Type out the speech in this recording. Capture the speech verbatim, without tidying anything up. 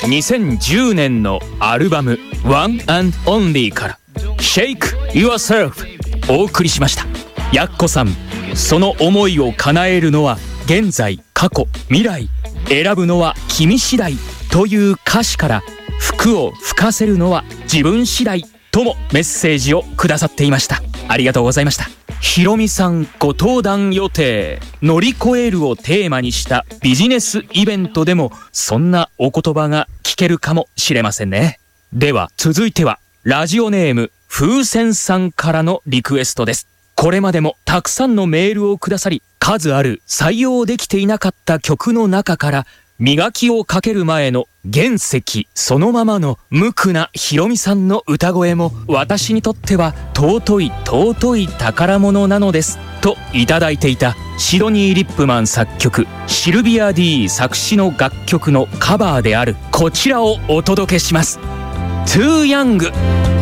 にせんじゅうねんのアルバム One and Only から Shake Yourself お送りしました。やっこさん、その思いを叶えるのは現在、過去、未来、選ぶのは君次第という歌詞から服を吹かせるのは自分次第ともメッセージをくださっていました。ありがとうございました。ひろみさんご登壇予定、乗り越えるをテーマにしたビジネスイベントでもそんなお言葉が聞けるかもしれませんね。では続いてはラジオネーム風船さんからのリクエストです。これまでもたくさんのメールをくださり、数ある採用できていなかった曲の中から磨きをかける前の原石そのままの無垢なひろみさんの歌声も私にとっては尊い尊い宝物なのですといただいていたシドニー・リップマン作曲、シルビア D 作詞の楽曲のカバーであるこちらをお届けします。 Too Young